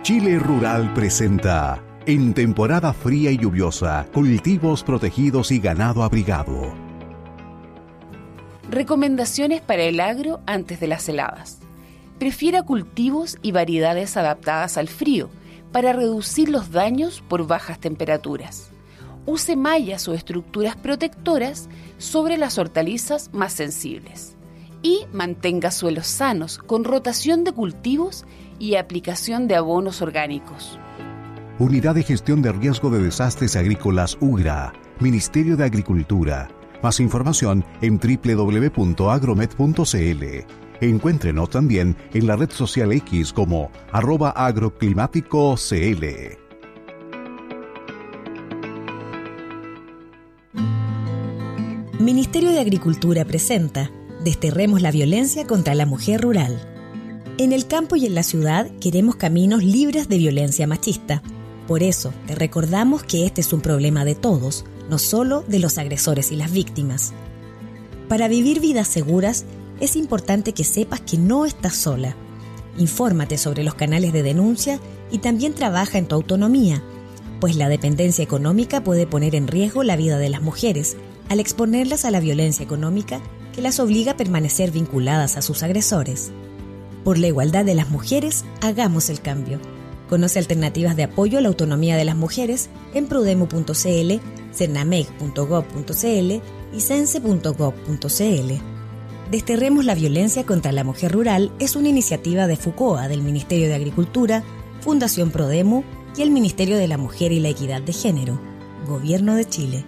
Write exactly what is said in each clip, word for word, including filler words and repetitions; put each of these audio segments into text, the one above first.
Chile Rural presenta, en temporada fría y lluviosa, cultivos protegidos y ganado abrigado. Recomendaciones para el agro antes de las heladas. Prefiera cultivos y variedades adaptadas al frío para reducir los daños por bajas temperaturas. Use mallas o estructuras protectoras sobre las hortalizas más sensibles. Y mantenga suelos sanos con rotación de cultivos y aplicación de abonos orgánicos. Unidad de Gestión de Riesgo de Desastres Agrícolas U G R A, Ministerio de Agricultura. Más información en doble u doble u doble u punto agromet punto c l. Encuéntrenos también en la red social X como arroba agroclimático cl. Ministerio de Agricultura presenta Desterremos la violencia contra la mujer rural. En el campo y en la ciudad queremos caminos libres de violencia machista. Por eso te recordamos que este es un problema de todos, no solo de los agresores y las víctimas. Para vivir vidas seguras, es importante que sepas que no estás sola. Infórmate sobre los canales de denuncia y también trabaja en tu autonomía, pues la dependencia económica puede poner en riesgo la vida de las mujeres al exponerlas a la violencia económica que las obliga a permanecer vinculadas a sus agresores. Por la igualdad de las mujeres, hagamos el cambio. Conoce alternativas de apoyo a la autonomía de las mujeres en prudemo punto c l, cernameg punto gob punto c l y cense punto gob punto c l. Desterremos la violencia contra la mujer rural es una iniciativa de FUCOA del Ministerio de Agricultura, Fundación Prodemo y el Ministerio de la Mujer y la Equidad de Género, Gobierno de Chile.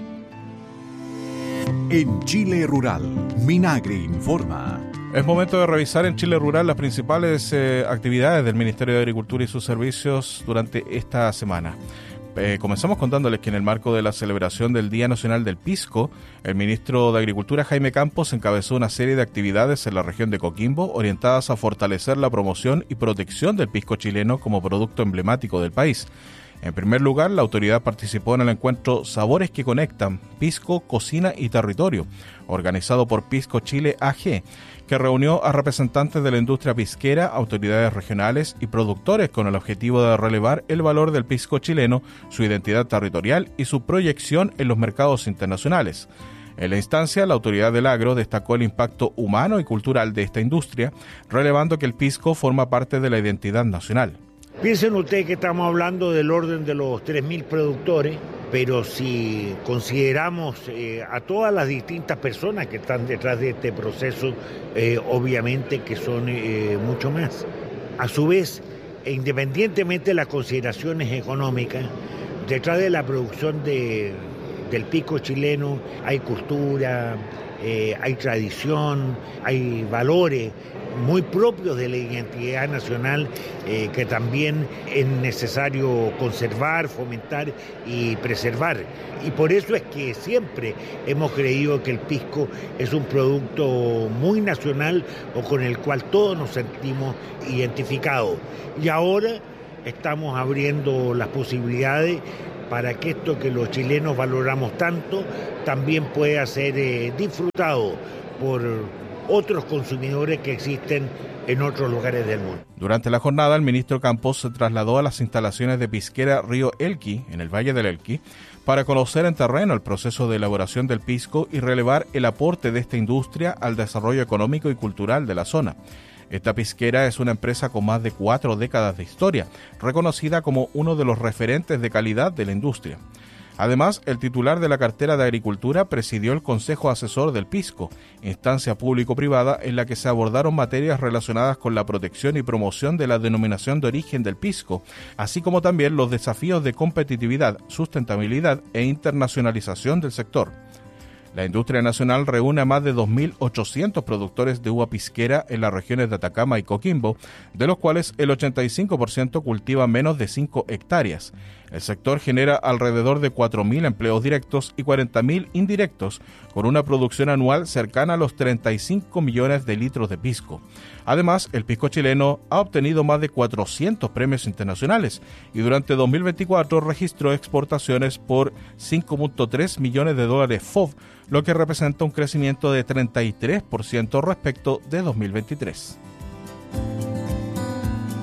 En Chile Rural, Minagri informa. Es momento de revisar en Chile Rural las principales eh, actividades del Ministerio de Agricultura y sus servicios durante esta semana. Eh, comenzamos contándoles que en el marco de la celebración del Día Nacional del Pisco, el ministro de Agricultura Jaime Campos encabezó una serie de actividades en la región de Coquimbo orientadas a fortalecer la promoción y protección del pisco chileno como producto emblemático del país. En primer lugar, la autoridad participó en el encuentro Sabores que Conectan, Pisco, Cocina y Territorio, organizado por Pisco Chile A G, que reunió a representantes de la industria pisquera, autoridades regionales y productores con el objetivo de relevar el valor del pisco chileno, su identidad territorial y su proyección en los mercados internacionales. En la instancia, la autoridad del agro destacó el impacto humano y cultural de esta industria, relevando que el pisco forma parte de la identidad nacional. Piensen ustedes que estamos hablando del orden de los tres mil productores, pero si consideramos eh, a todas las distintas personas que están detrás de este proceso, eh, obviamente que son eh, mucho más. A su vez, independientemente de las consideraciones económicas, detrás de la producción de, del pisco chileno hay cultura, eh, hay tradición, hay valores muy propios de la identidad nacional eh, que también es necesario conservar, fomentar y preservar. Y por eso es que siempre hemos creído que el pisco es un producto muy nacional o con el cual todos nos sentimos identificados. Y ahora estamos abriendo las posibilidades para que esto que los chilenos valoramos tanto también pueda ser eh, disfrutado por otros consumidores que existen en otros lugares del mundo. Durante la jornada, el ministro Campos se trasladó a las instalaciones de Pisquera Río Elqui, en el Valle del Elqui, para conocer en terreno el proceso de elaboración del pisco y relevar el aporte de esta industria al desarrollo económico y cultural de la zona. Esta pisquera es una empresa con más de cuatro décadas de historia, reconocida como uno de los referentes de calidad de la industria. Además, el titular de la cartera de Agricultura presidió el Consejo Asesor del Pisco, instancia público-privada en la que se abordaron materias relacionadas con la protección y promoción de la denominación de origen del pisco, así como también los desafíos de competitividad, sustentabilidad e internacionalización del sector. La industria nacional reúne a más de dos mil ochocientos productores de uva pisquera en las regiones de Atacama y Coquimbo, de los cuales el ochenta y cinco por ciento cultiva menos de cinco hectáreas. El sector genera alrededor de cuatro mil empleos directos y cuarenta mil indirectos, con una producción anual cercana a los treinta y cinco millones de litros de pisco. Además, el pisco chileno ha obtenido más de cuatrocientos premios internacionales y durante dos mil veinticuatro registró exportaciones por cinco punto tres millones de dólares F O B, lo que representa un crecimiento de treinta y tres por ciento respecto de dos mil veintitrés.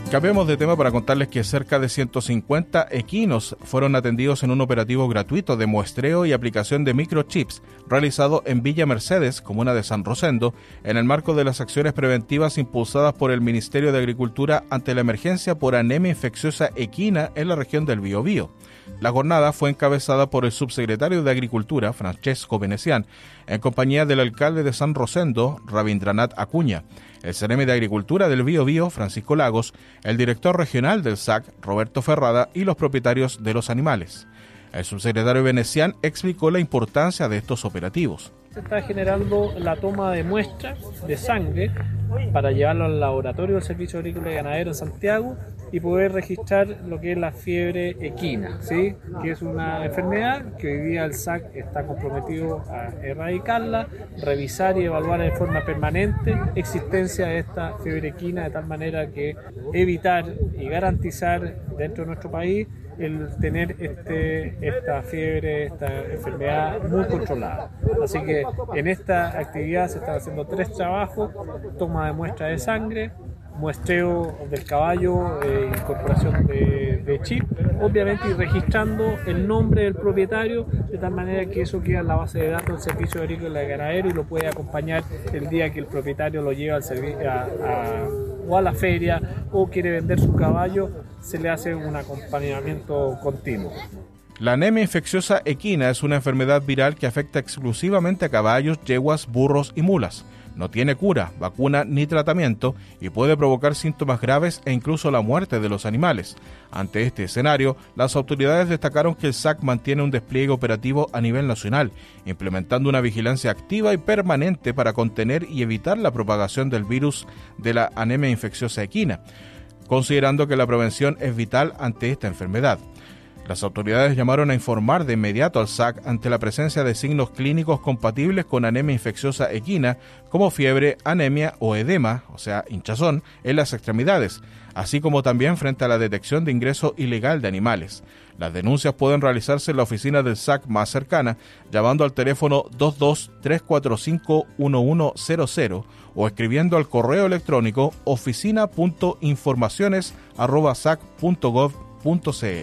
Cambiemos de tema para contarles que cerca de ciento cincuenta equinos fueron atendidos en un operativo gratuito de muestreo y aplicación de microchips realizado en Villa Mercedes, comuna de San Rosendo, en el marco de las acciones preventivas impulsadas por el Ministerio de Agricultura ante la emergencia por anemia infecciosa equina en la región del Biobío. La jornada fue encabezada por el subsecretario de Agricultura, Francesco Venecián, en compañía del alcalde de San Rosendo, Rabindranath Acuña, el seremi de Agricultura del Biobío, Francisco Lagos, el director regional del S A C, Roberto Ferrada, y los propietarios de los animales. El subsecretario Venecián explicó la importancia de estos operativos. Se está generando la toma de muestras de sangre para llevarlo al laboratorio del Servicio Agrícola y Ganadero en Santiago y poder registrar lo que es la fiebre equina, ¿sí? Que es una enfermedad que hoy día el S A C está comprometido a erradicarla, revisar y evaluar de forma permanente existencia de esta fiebre equina, de tal manera que evitar y garantizar dentro de nuestro país el tener este, esta fiebre, esta enfermedad muy controlada. Así que en esta actividad se están haciendo tres trabajos: toma de muestra de sangre, muestreo del caballo, eh, incorporación de, de chip, obviamente, y registrando el nombre del propietario, de tal manera que eso queda en la base de datos del Servicio Agrícola y Ganadero y lo puede acompañar el día que el propietario lo lleva al servicio a, a, o a la feria o quiere vender su caballo, se le hace un acompañamiento continuo. La anemia infecciosa equina es una enfermedad viral que afecta exclusivamente a caballos, yeguas, burros y mulas. No tiene cura, vacuna ni tratamiento y puede provocar síntomas graves e incluso la muerte de los animales. Ante este escenario, las autoridades destacaron que el S A C mantiene un despliegue operativo a nivel nacional, implementando una vigilancia activa y permanente para contener y evitar la propagación del virus de la anemia infecciosa equina, considerando que la prevención es vital ante esta enfermedad. Las autoridades llamaron a informar de inmediato al S A C ante la presencia de signos clínicos compatibles con anemia infecciosa equina, como fiebre, anemia o edema, o sea, hinchazón, en las extremidades, así como también frente a la detección de ingreso ilegal de animales. Las denuncias pueden realizarse en la oficina del S A C más cercana, llamando al teléfono dos dos tres cuatro cinco uno uno cero cero o escribiendo al correo electrónico oficina punto informaciones arroba sac punto gov punto cl.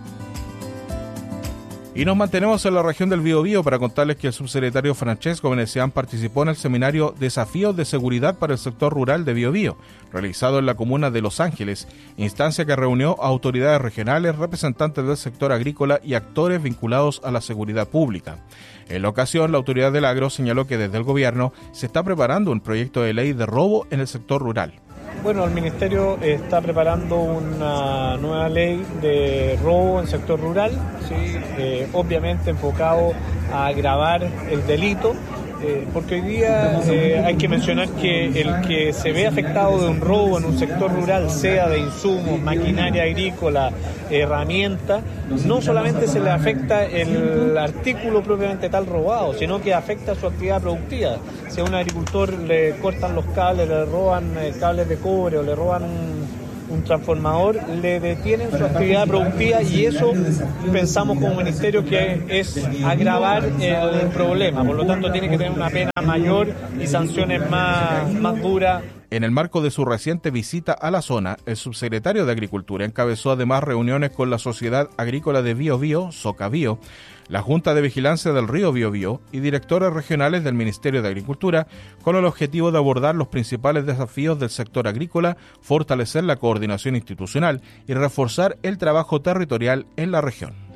Y nos mantenemos en la región del Biobío para contarles que el subsecretario Francesco Venecián participó en el seminario Desafíos de Seguridad para el Sector Rural de Biobío, realizado en la comuna de Los Ángeles, instancia que reunió a autoridades regionales, representantes del sector agrícola y actores vinculados a la seguridad pública. En la ocasión, la autoridad del agro señaló que desde el gobierno se está preparando un proyecto de ley de robo en el sector rural. Bueno, el Ministerio está preparando una nueva ley de robo en el sector rural, ¿sí? eh, obviamente enfocado a agravar el delito, eh, porque hoy día eh, hay que mencionar que el que se ve afectado de un robo en un sector rural, sea de insumos, maquinaria agrícola, herramienta, no solamente se le afecta el artículo propiamente tal robado, sino que afecta su actividad productiva. Si a un agricultor le cortan los cables, le roban cables de cobre o le roban un, un transformador, le detienen su actividad productiva y eso pensamos como ministerio que es agravar el problema. Por lo tanto, tiene que tener una pena mayor y sanciones más, más duras. En el marco de su reciente visita a la zona, el subsecretario de Agricultura encabezó además reuniones con la Sociedad Agrícola de Biobío, Socabío, la Junta de Vigilancia del Río Biobío y directores regionales del Ministerio de Agricultura, con el objetivo de abordar los principales desafíos del sector agrícola, fortalecer la coordinación institucional y reforzar el trabajo territorial en la región.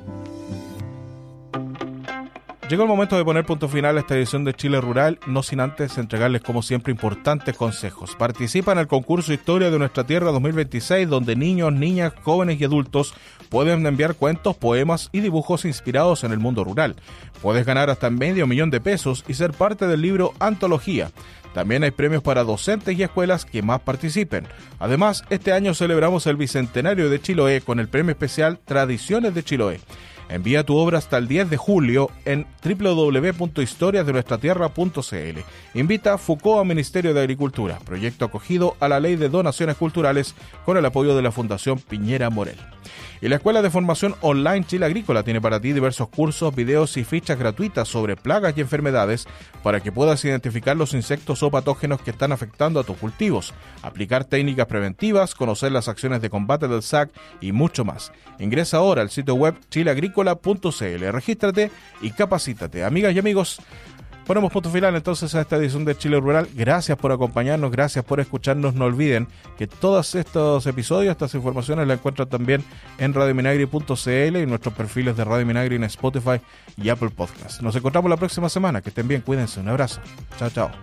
Llegó el momento de poner punto final a esta edición de Chile Rural, no sin antes entregarles como siempre importantes consejos. Participa en el concurso Historia de Nuestra Tierra dos mil veintiséis, donde niños, niñas, jóvenes y adultos pueden enviar cuentos, poemas y dibujos inspirados en el mundo rural. Puedes ganar hasta medio millón de pesos y ser parte del libro Antología. También hay premios para docentes y escuelas que más participen. Además, este año celebramos el Bicentenario de Chiloé con el premio especial Tradiciones de Chiloé. Envía tu obra hasta el diez de julio en doble u doble u doble u punto historias de nuestra tierra punto c l. Invita FUCOA Ministerio de Agricultura, proyecto acogido a la Ley de Donaciones Culturales con el apoyo de la Fundación Piñera Morel. Y la Escuela de Formación Online Chile Agrícola tiene para ti diversos cursos, videos y fichas gratuitas sobre plagas y enfermedades para que puedas identificar los insectos o patógenos que están afectando a tus cultivos, aplicar técnicas preventivas, conocer las acciones de combate del S A C y mucho más. Ingresa ahora al sitio web chile agrícola punto c l, regístrate y capacítate. Amigas y amigos, ponemos punto final entonces a esta edición de Chile Rural. Gracias por acompañarnos, gracias por escucharnos. No olviden que todos estos episodios, estas informaciones las encuentran también en radio minagri punto c l y en nuestros perfiles de Radio Minagri en Spotify y Apple Podcast. Nos encontramos la próxima semana. Que estén bien, cuídense. Un abrazo. Chao, chao.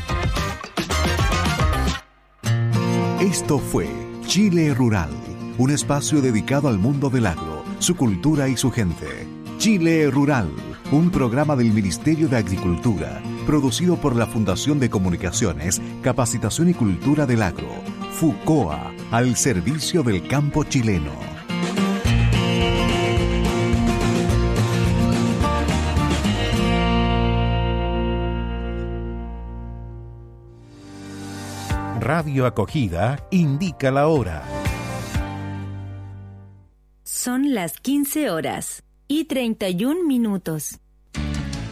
Esto fue Chile Rural, un espacio dedicado al mundo del agro, su cultura y su gente. Chile Rural, un programa del Ministerio de Agricultura, producido por la Fundación de Comunicaciones, Capacitación y Cultura del Agro, FUCOA, al servicio del campo chileno. Radio Acogida indica la hora. Son las quince horas y treinta y un minutos.